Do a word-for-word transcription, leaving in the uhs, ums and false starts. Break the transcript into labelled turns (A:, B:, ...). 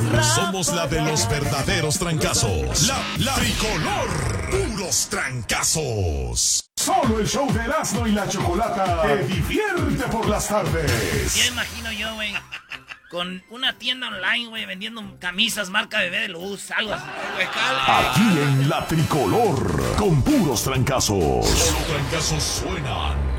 A: Somos la de los verdaderos trancazos. La, la tricolor. Puros trancazos. Solo el show de Erasmo y la Chocolata te divierte por las tardes.
B: Ya imagino yo, güey, con una tienda online, güey, vendiendo camisas marca Bebé de Luz, algo así.
A: Aquí en la tricolor, con puros trancazos. Los trancazos suenan